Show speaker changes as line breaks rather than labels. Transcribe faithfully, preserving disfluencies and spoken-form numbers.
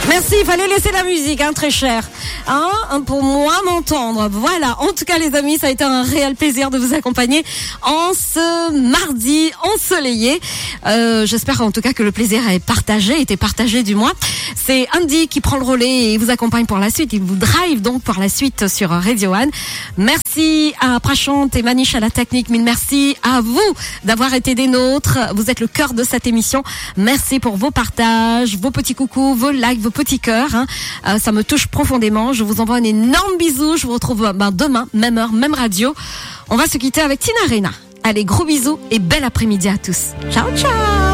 Merci, il fallait laisser la musique, hein, très cher, hein, pour moi m'entendre. Voilà, en tout cas les amis, ça a été un réel plaisir de vous accompagner en ce mardi ensoleillé. Euh, j'espère en tout cas que le plaisir a été partagé, été partagé du moins. C'est Andy qui prend le relais et vous accompagne pour la suite. Il vous drive donc pour la suite sur Radio One. Merci à Prachant et Manish à la technique. Mille merci à vous d'avoir été des nôtres. Vous êtes le cœur de cette émission. Merci pour vos partages, vos petits coucous, vos likes, vos petits cœurs. Hein. Euh, ça me touche profondément. Je vous envoie un énorme bisou. Je vous retrouve ben, demain, même heure, même radio. On va se quitter avec Tina Arena. Allez, gros bisous et bel après-midi à tous. Ciao, ciao.